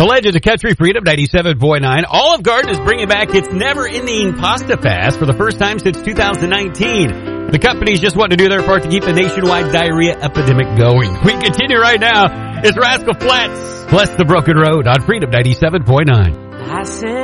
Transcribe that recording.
The Legends of Country Freedom 97.9. Olive Garden is bringing back its never-ending pasta fast for the first time since 2019. The company's just wanting to do their part to keep the nationwide diarrhea epidemic going. We continue right now. It's Rascal Flatts, Bless the Broken Road on Freedom 97.9.